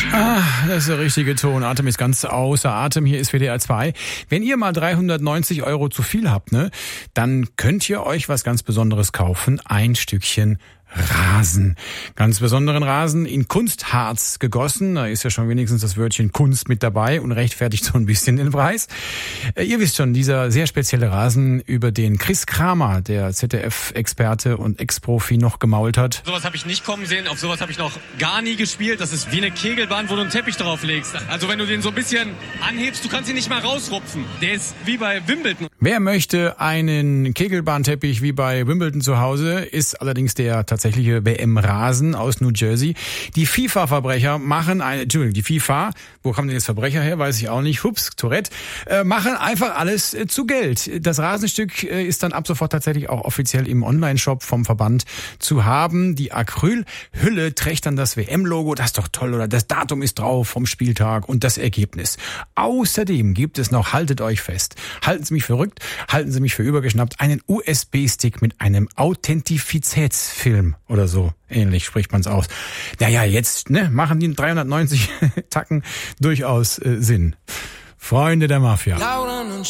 Das ist der richtige Ton. Atem ist ganz außer Atem. Hier ist WDR 2. Wenn ihr mal 390 € zu viel habt, dann könnt ihr euch was ganz Besonderes kaufen. Ein Stückchen Rasen. Ganz besonderen Rasen in Kunstharz gegossen. Da ist ja schon wenigstens das Wörtchen Kunst mit dabei und rechtfertigt so ein bisschen den Preis. Ihr wisst schon, dieser sehr spezielle Rasen, über den Chris Kramer, der ZDF-Experte und Ex-Profi, noch gemault hat. Sowas habe ich nicht kommen sehen, auf sowas habe ich noch gar nie gespielt. Das ist wie eine Kegelbahn, wo du einen Teppich drauf legst. Also wenn du den so ein bisschen anhebst, du kannst ihn nicht mal rausrupfen. Der ist wie bei Wimbledon. Wer möchte einen Kegelbahnteppich wie bei Wimbledon zu Hause, ist allerdings der tatsächliche WM-Rasen aus New Jersey. Die FIFA-Verbrecher machen die FIFA, wo kommen denn jetzt Verbrecher her, weiß ich auch nicht, Tourette, machen einfach alles zu Geld. Das Rasenstück ist dann ab sofort tatsächlich auch offiziell im Online-Shop vom Verband zu haben. Die Acrylhülle trägt dann das WM-Logo, das ist doch toll, oder das Datum ist drauf vom Spieltag und das Ergebnis. Außerdem gibt es noch, haltet euch fest, halten Sie mich verrückt, halten Sie mich für übergeschnappt, einen USB-Stick mit einem Authentifizitätsfilm oder so. Ähnlich spricht man es aus. Naja, jetzt machen die 390 Tacken durchaus Sinn. Freunde der Mafia.